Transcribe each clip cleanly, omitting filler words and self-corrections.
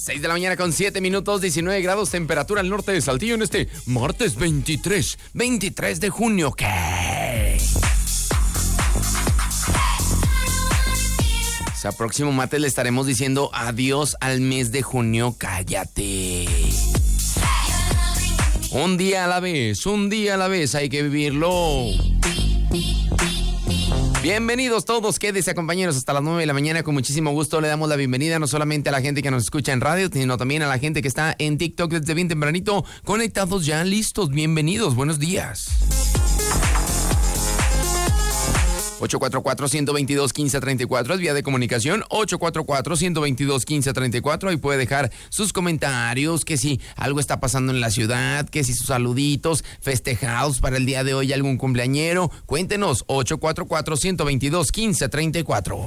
6 de la mañana con 7 minutos, 19 grados, temperatura al norte de Saltillo en este martes 23 de junio. ¿Qué? O sea, próximo martes le estaremos diciendo adiós al mes de junio. Cállate. Un día a la vez, hay que vivirlo. Bienvenidos todos, quédese compañeros hasta las 9 de la mañana. Con muchísimo gusto le damos la bienvenida no solamente a la gente que nos escucha en radio, sino también a la gente que está en TikTok desde bien tempranito, conectados ya, listos. Bienvenidos, buenos días. 844-122-1534 es vía de comunicación, 844-122-1534, ahí puede dejar sus comentarios, que si algo está pasando en la ciudad, que si sus saluditos festejados para el día de hoy, algún cumpleañero, cuéntenos, 844-122-1534.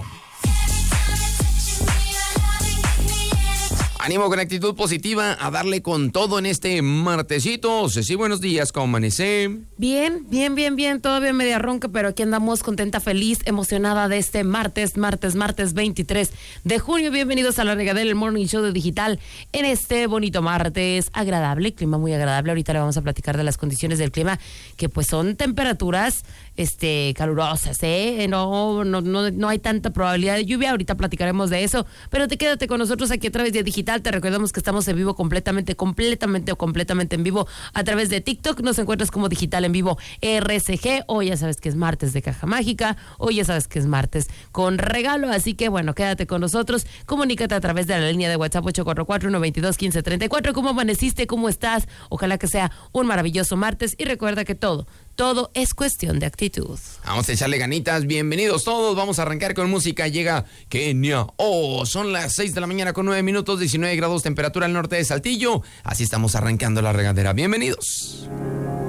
Ánimo con actitud positiva a darle con todo en este martesito. Ceci, buenos días, ¿cómo amanece? Bien, todavía media ronca, pero aquí andamos contenta, feliz, emocionada de este martes 23 de junio. Bienvenidos a La Regadera, el Morning Show de Digital, en este bonito martes agradable, clima muy agradable. Ahorita le vamos a platicar de las condiciones del clima, que pues son temperaturas calurosas, no hay tanta probabilidad de lluvia. Ahorita platicaremos de eso, pero quédate con nosotros aquí a través de Digital. Te recordamos que estamos en vivo completamente en vivo a través de TikTok. Nos encuentras como Digital en Vivo RSG. Hoy ya sabes que es martes de Caja Mágica, hoy ya sabes que es martes con regalo, así que bueno, quédate con nosotros, comunícate a través de la línea de WhatsApp 844-122-1534. ¿Cómo amaneciste? ¿Cómo estás? Ojalá que sea un maravilloso martes y recuerda que todo es cuestión de actitud. Vamos a echarle ganitas, bienvenidos todos, vamos a arrancar con música, llega Kenia. Son las 6 de la mañana con 9 minutos, 19 grados, temperatura al norte de Saltillo, así estamos arrancando La Regadera, bienvenidos.